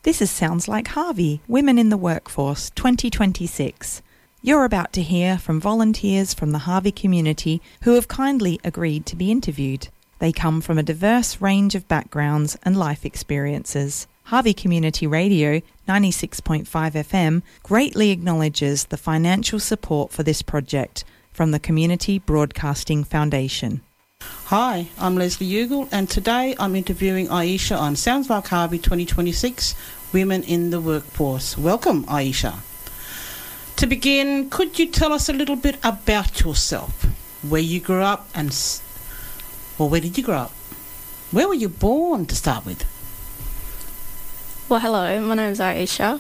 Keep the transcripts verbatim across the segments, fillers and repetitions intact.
This is Sounds Like Harvey, Women in the Workforce twenty twenty-six. You're about to hear from volunteers from the Harvey community who have kindly agreed to be interviewed. They come from a diverse range of backgrounds and life experiences. Harvey Community Radio, ninety-six point five F M, greatly acknowledges the financial support for this project from the Community Broadcasting Foundation. Hi, I'm Leslie Ugle, and today I'm interviewing Aisha on Sounds Like Harvey twenty twenty-six, Women in the Workforce. Welcome, Aisha. To begin, could you tell us a little bit about yourself, where you grew up, and well, where did you grow up? Where were you born to start with? Well, hello, my name is Aisha.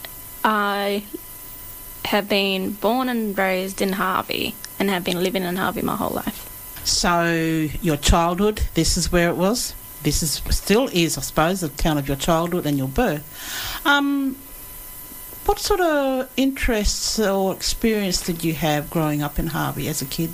I have been born and raised in Harvey and have been living in Harvey my whole life. So your childhood, this is where it was? This is still is, I suppose, the town of your childhood and your birth. Um, what sort of interests or experience did you have growing up in Harvey as a kid?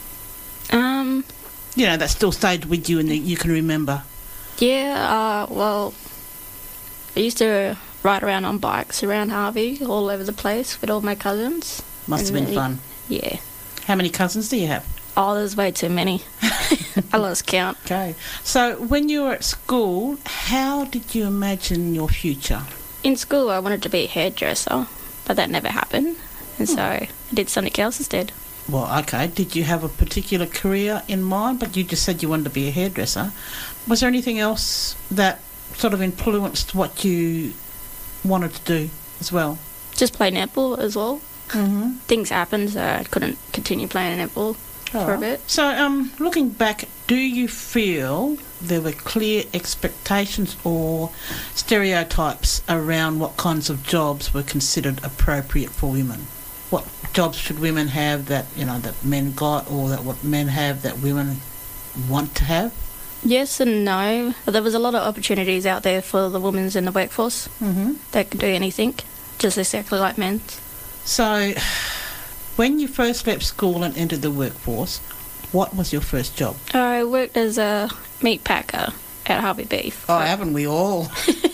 Um, you know, that still stayed with you and that you can remember. Yeah, uh, well, I used to ride around on bikes around Harvey all over the place with all my cousins. Must have been really, fun. Yeah. How many cousins do you have? Oh, there's way too many. I lost count. Okay. So when you were at school, how did you imagine your future? In school, I wanted to be a hairdresser, but that never happened. And so I did something else instead. Well, okay. Did you have a particular career in mind? But you just said you wanted to be a hairdresser. Was there anything else that sort of influenced what you wanted to do as well? Just play netball as well. Mm-hmm. Things happened, so I couldn't continue playing netball oh. for a bit. So, um, looking back, do you feel there were clear expectations or stereotypes around what kinds of jobs were considered appropriate for women? What jobs should women have that, you know, that men got, or that what men have that women want to have? Yes and no. There was a lot of opportunities out there for the women in the workforce. Mm-hmm. They could do anything, just exactly like men. So, when you first left school and entered the workforce, what was your first job? I worked as a meat packer at Harvey Beef. Oh, haven't we all?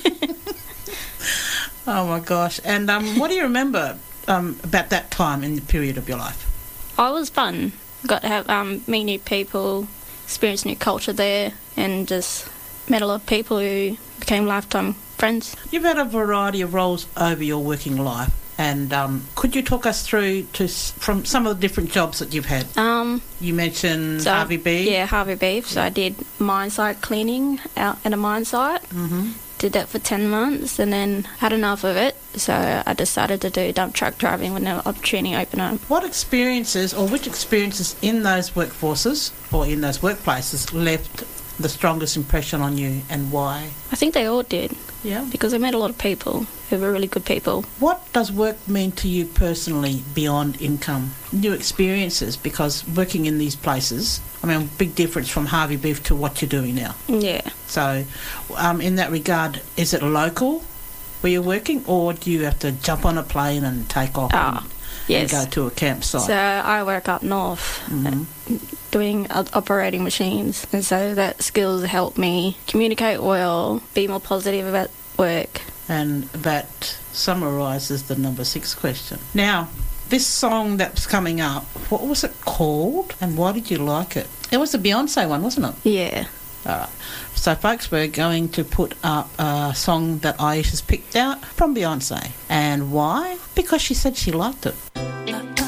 Oh my gosh. And um, what do you remember um, about that time in the period of your life? Oh, it was fun. Got to have um, meet new people, experience new culture there, and just met a lot of people who became lifetime friends. You've had a variety of roles over your working life. And um, could you talk us through to from some of the different jobs that you've had? Um, you mentioned so Harvey Beef. Yeah, Harvey Beef. So I did mine site cleaning out at a mine site. Mm-hmm. Did that for ten months and then had enough of it. So I decided to do dump truck driving when the opportunity opened up. What experiences or which experiences in those workforces or in those workplaces left the strongest impression on you, and why? I think they all did. Yeah. Because I met a lot of people who were really good people. What does work mean to you personally beyond income? New experiences, because working in these places, I mean, big difference from Harvey Beef to what you're doing now. Yeah. So, um, in that regard, is it local where you're working, or do you have to jump on a plane and take off oh, and, yes. and go to a campsite? So I work up north. Mm-hmm. Doing operating machines, and so that skills help me communicate well, be more positive about work. And that summarises the number six question. Now, this song that's coming up, what was it called and why did you like it? It was the Beyonce one, wasn't it? Yeah. All right. So, folks, we're going to put up a song that Aisha's picked out from Beyonce. And why? Because she said she liked it.